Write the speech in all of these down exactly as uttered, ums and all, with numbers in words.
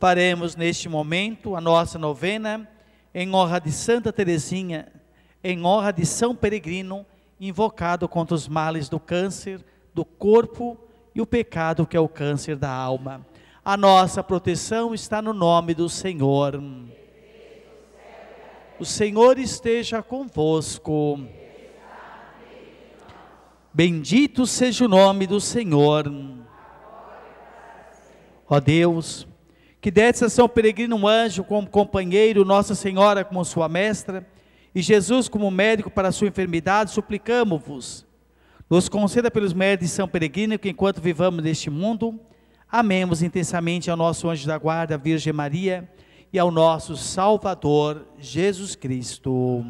Faremos neste momento a nossa novena em honra de Santa Teresinha, em honra de São Peregrino, invocado contra os males do câncer, do corpo e o pecado que é o câncer da alma. A nossa proteção está no nome do Senhor. O Senhor esteja convosco. Bendito seja o nome do Senhor. Ó Deus, que deste a São Peregrino um anjo como companheiro, Nossa Senhora como sua mestra, e Jesus como médico para a sua enfermidade, suplicamo-vos, nos conceda pelos méritos de São Peregrino, que enquanto vivamos neste mundo, amemos intensamente ao nosso anjo da guarda, a Virgem Maria, e ao nosso Salvador, Jesus Cristo.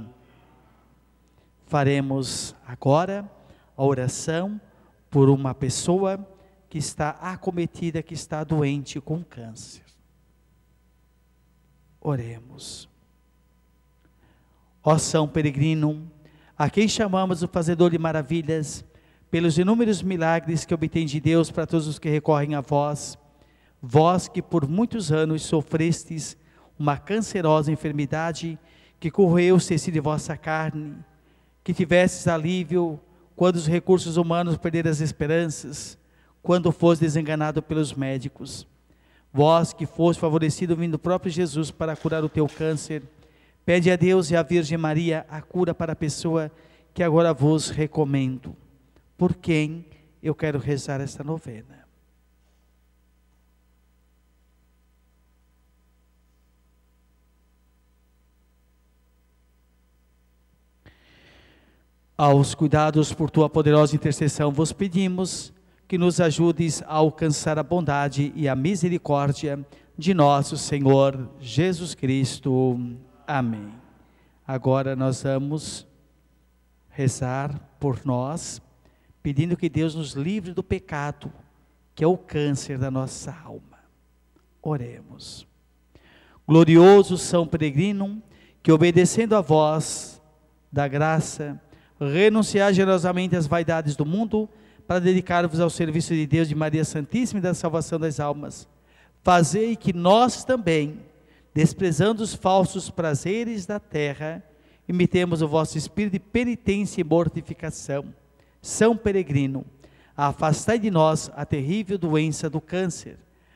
Faremos agora a oração por uma pessoa que está acometida, que está doente com câncer. Oremos. Ó São Peregrino, a quem chamamos o fazedor de maravilhas, pelos inúmeros milagres que obtém de Deus para todos os que recorrem a vós, vós que por muitos anos sofrestes uma cancerosa enfermidade que corroeu o tecido de vossa carne, que tivestes alívio quando os recursos humanos perderam as esperanças, quando foste desenganado pelos médicos. Vós que foste favorecido vindo do próprio Jesus para curar o teu câncer, pede a Deus e à Virgem Maria a cura para a pessoa que agora vos recomendo, por quem eu quero rezar esta novena. Aos cuidados por tua poderosa intercessão vos pedimos que nos ajudes a alcançar a bondade e a misericórdia de nosso Senhor Jesus Cristo. Amém. Agora nós vamos rezar por nós, pedindo que Deus nos livre do pecado, que é o câncer da nossa alma. Oremos. Glorioso São Peregrino, que obedecendo a voz da graça, renunciar generosamente às vaidades do mundo, para dedicar-vos ao serviço de Deus, de Maria Santíssima e da salvação das almas. Fazei que nós também, desprezando os falsos prazeres da terra, imitemos o vosso espírito de penitência e mortificação. São Peregrino, afastai de nós a terrível doença do câncer.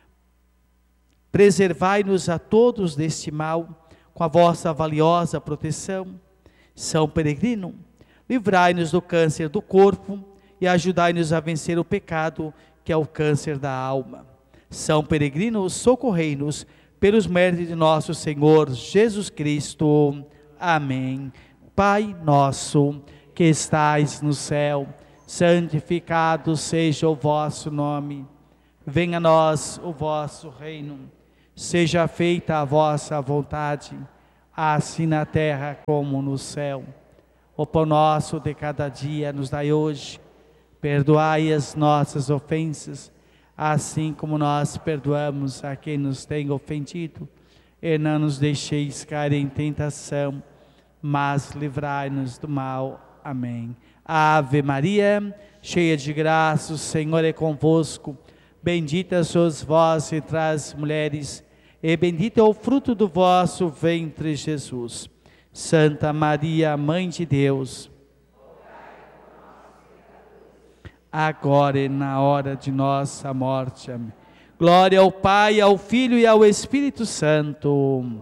Preservai-nos a todos deste mal, com a vossa valiosa proteção. São Peregrino, livrai-nos do câncer do corpo, e ajudai-nos a vencer o pecado, que é o câncer da alma. São Peregrino, socorrei-nos pelos méritos de nosso Senhor Jesus Cristo. Amém. Pai nosso, que estais no céu, santificado seja o vosso nome. Venha a nós o vosso reino. Seja feita a vossa vontade, assim na terra como no céu. O pão nosso de cada dia nos dai hoje. Perdoai as nossas ofensas, assim como nós perdoamos a quem nos tem ofendido. E não nos deixeis cair em tentação, mas livrai-nos do mal. Amém. Ave Maria, cheia de graça, o Senhor é convosco. Bendita sois vós entre as mulheres, e bendito é o fruto do vosso ventre, Jesus. Santa Maria, Mãe de Deus, agora e na hora de nossa morte. Amém. Glória ao Pai, ao Filho e ao Espírito Santo.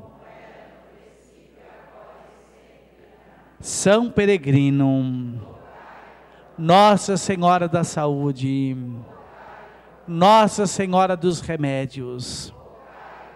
São Peregrino, Nossa Senhora da Saúde, Nossa Senhora dos Remédios,